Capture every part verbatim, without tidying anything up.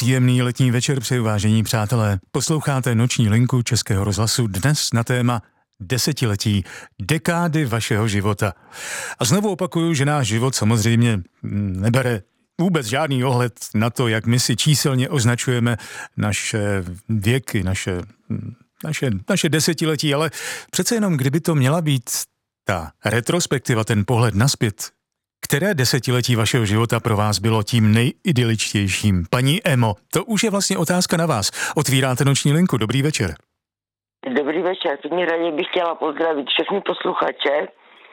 Příjemný letní večer přeju, vážení přátelé. Posloucháte Noční linku Českého rozhlasu dnes na téma desetiletí, dekády vašeho života. A znovu opakuju, že náš život samozřejmě nebere vůbec žádný ohled na to, jak my si číselně označujeme naše věky, naše, naše, naše desetiletí, ale přece jenom, kdyby to měla být ta retrospektiva, ten pohled nazpět, které desetiletí vašeho života pro vás bylo tím nejidyličtějším? Paní Emo, to už je vlastně otázka na vás. Otvíráte Noční linku. Dobrý večer. Dobrý večer. V první řadě bych chtěla pozdravit všechny posluchače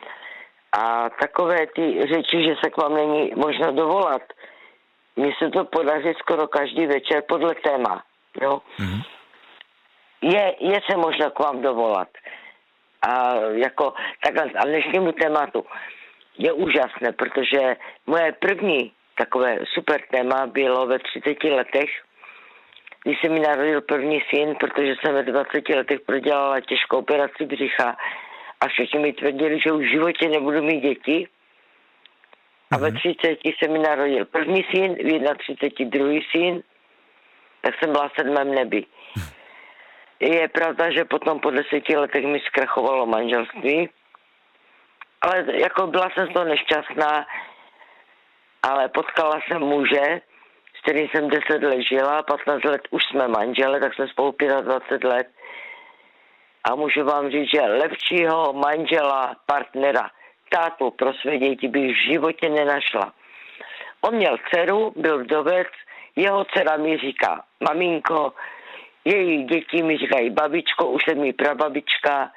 a takové ty řeči, že se k vám není možno dovolat. Mně se to podaří skoro každý večer podle téma. Jo? Mm-hmm. Je, je se možno k vám dovolat. A jako takhle, a dnešnímu tématu je úžasné, protože moje první takové super téma bylo ve třiceti letech, když se mi narodil první syn, protože jsem ve dvaceti letech prodělala těžkou operaci břicha a všichni mi tvrdili, že už v životě nebudu mít děti. A ve třiceti se mi narodil první syn, v třiceti jedna druhý syn, tak jsem byla v sedmém nebi. Je pravda, že potom po deseti letech mi zkrachovalo manželství, ale jako byla jsem z toho nešťastná, ale potkala jsem muže, s kterým jsem deset let žila, patnáct let už jsme manžele, tak jsme spolu dvacet pět let. A můžu vám říct, že lepšího manžela, partnera, tátu pro své děti bych v životě nenašla. On měl dceru, byl vdovec, jeho dcera mi říká maminko, její děti mi říkají babičko, už jsem mi prababička.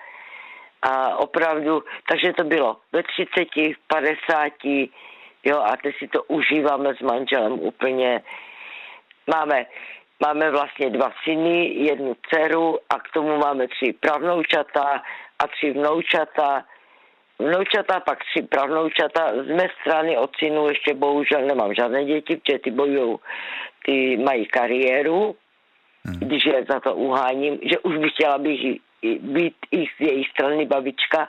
A opravdu, takže to bylo ve třiceti, v padesáti, jo, a teď si to užíváme s manželem úplně. Máme, máme vlastně dva syny, jednu dceru a k tomu máme tři pravnoučata a tři vnoučata. Vnoučata, pak tři pravnoučata. Z mé strany od synů ještě bohužel nemám žádné děti, protože ty bojují, ty mají kariéru, hmm. když je za to uháním, že už bych chtěla být být i z její strany babička.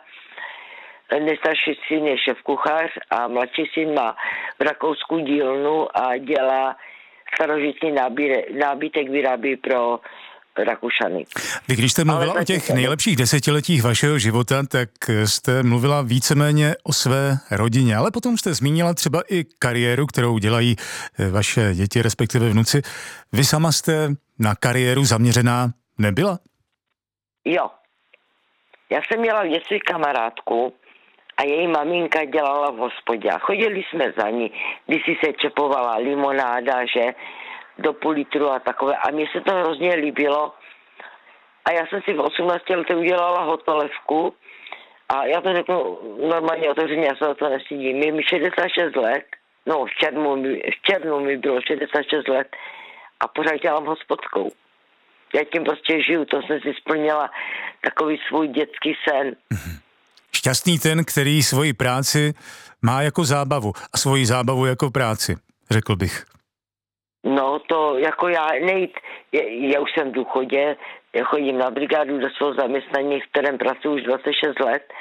Nejstarší syn je šéfkuchař a mladší syn má v Rakousku dílnu a dělá starožitní nábytek, vyrábí pro Rakušany. Vy když jste mluvila o těch nejlepších desetiletích vašeho života, tak jste mluvila víceméně o své rodině, ale potom jste zmínila třeba i kariéru, kterou dělají vaše děti, respektive vnuci. Vy sama jste na kariéru zaměřená nebyla? Jo. Já jsem měla v dětství kamarádku a její maminka dělala v hospodě. A chodili jsme za ní, když si se čepovala limonáda, že do půl litru a takové. A mně se to hrozně líbilo. A já jsem si v osmnácti letech udělala hotelevku a já to řeknu normálně otevřeně, já se o to nestydím. Je mi šedesát šest let, no v červnu, v červnu mi bylo šedesát šest let a pořád dělám hospodskou. Já tím prostě žiju, to jsem si splnila takový svůj dětský sen. Šťastný ten, který svoji práci má jako zábavu a svoji zábavu jako práci, řekl bych. No to jako já nejít, já už jsem v důchodě, já chodím na brigádu do svého zaměstnání, v kterém pracuji už dvacet šest let,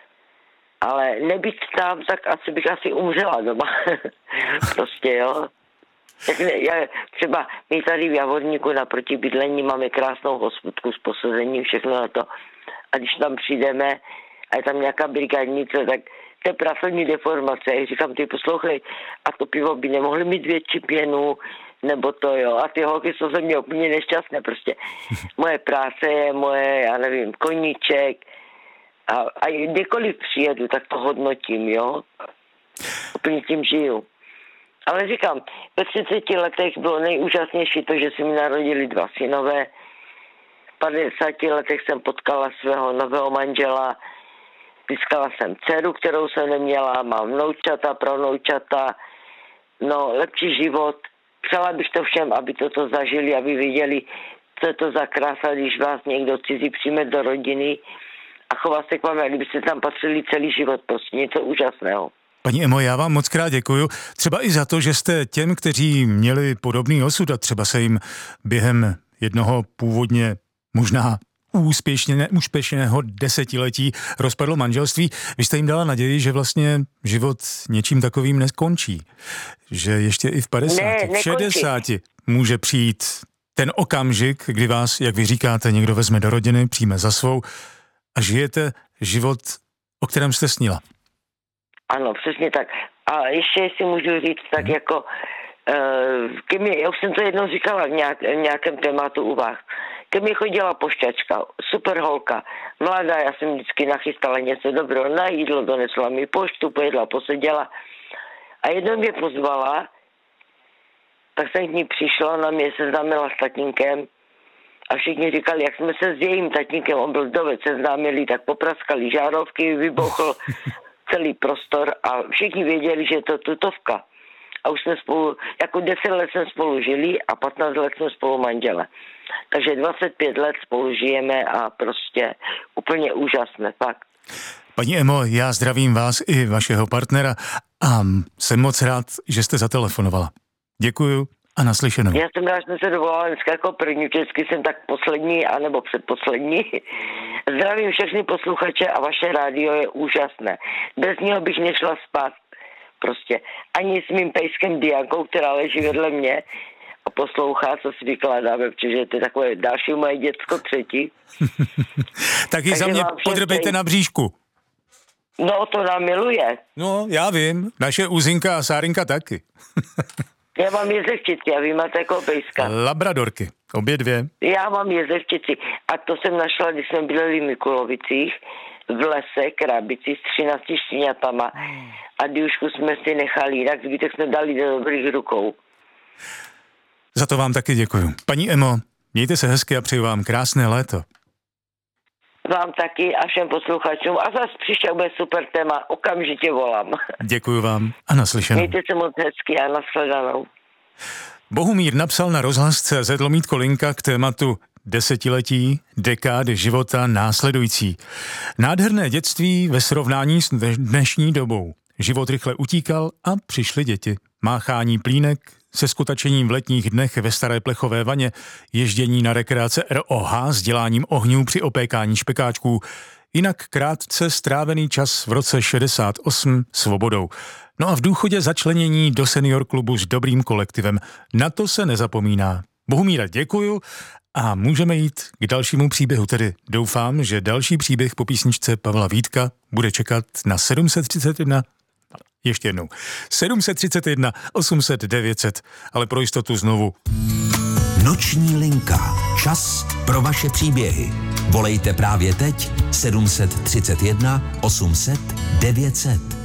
ale nebýt tam, tak asi bych asi umřela doma. Prostě jo. Tak já, třeba my tady v Javorníku naproti bydlení máme krásnou hospodku s posazením, všechno na to. A když tam přijdeme a je tam nějaká brigádnice, tak to je pracovní deformace. Já říkám, ty poslouchej, a to pivo by nemohli mít větší pěnu, nebo to jo. A ty holky jsou ze mě úplně nešťastné. Prostě moje práce je moje, já nevím, koníček. A, a kdekoliv přijedu, tak to hodnotím, jo. Úplně tím žiju. Ale říkám, ve třiceti letech bylo nejúžasnější to, že se mi narodili dva synové. V padesáti letech jsem potkala svého nového manžela. Získala jsem dceru, kterou jsem neměla. Mám vnoučata, pravnoučata. No, lepší život. Přála bych to všem, aby toto zažili, aby viděli, co je to za krása, když vás někdo cizí přijme do rodiny a chová se k vám, jak kdybyste tam patřili celý život. Prostě něco úžasného. Paní Emo, já vám moc krát děkuju. Třeba i za to, že jste těm, kteří měli podobný osud a třeba se jim během jednoho původně možná úspěšně, úspěšného desetiletí rozpadlo manželství. Vy jste jim dala naději, že vlastně život něčím takovým neskončí. Že ještě i v padesáti, ne, v šedesáti může přijít ten okamžik, kdy vás, jak vy říkáte, někdo vezme do rodiny, přijme za svou a žijete život, o kterém jste snila. Ano, přesně tak. A ještě si můžu říct tak hmm. jako, uh, ke mně, já už jsem to jednou říkala v, nějak, v nějakém tématu u vás, ke mně chodila pošťačka, super holka, mladá, já jsem vždycky nachystala něco dobrého na jídlo, donesla mi poštu, pojedla, poseděla a jednou mě pozvala, tak jsem k ní přišla, ona mě seznámila s tatínkem a všichni říkali, jak jsme se s jejím tatínkem, on byl vdovec, seznámili, tak popraskali žárovky, vybouchl celý prostor a všichni věděli, že je to tutovka. A už jsme spolu, jako deset let jsme spolu žili a patnáct let jsme spolu manžele. Takže dvacet pět let spolu žijeme a prostě úplně úžasné, fakt. Paní Emo, já zdravím vás i vašeho partnera a jsem moc rád, že jste zatelefonovala. Děkuju a naslyšenou. Já jsem rád, že jsem se dovolala dneska jako první, vždycky jsem tak poslední, anebo předposlední. Zdravím všechny posluchače a vaše rádio je úžasné. Bez něho bych nešla spát. Prostě ani s mým pejskem Diankou, která leží vedle mě a poslouchá, co si vykládáme, protože to je takové další moje děcko třetí. Tak ji za mě podrbejte na bříšku. No, to nám miluje. No, já vím. Naše Uzinka a Sárinka taky. Já mám jezevčici a vy máte jako pejska. Labradorky, obě dvě. Já mám jezevčici a to jsem našla, když jsme byli v Mikulovicích, v lese, krabici s třinácti štěňatama a Diušku jsme si nechali, jinak zbytek jsme dali do dobrých rukou. Za to vám taky děkuju. Paní Emo, mějte se hezky a přeju vám krásné léto. Vám taky a všem posluchačům a zase příště bude super téma, okamžitě volám. Děkuju vám a naslyšenou. Mějte se moc hezky a nashledanou. Bohumír napsal na rozhlas tečka cé zet lomítko linka k tématu desetiletí, dekády života následující. Nádherné dětství ve srovnání s dnešní dobou. Život rychle utíkal a přišly děti. Máchání plínek, se skutačením v letních dnech ve staré plechové vaně, ježdění na rekreace R O H s děláním ohňů při opékání špekáčků, jinak krátce strávený čas v roce šedesát osm svobodou. No a v důchodě začlenění do senior klubu s dobrým kolektivem. Na to se nezapomíná. Bohumíra, děkuju a můžeme jít k dalšímu příběhu, tedy doufám, že další příběh po písničce Pavla Vítka bude čekat na sedm set třicet jedna, ještě jednou, sedm set třicet jedna osm set devět set, ale pro jistotu znovu. Noční linka. Čas pro vaše příběhy. Volejte právě teď sedm set třicet jedna osm set devět set.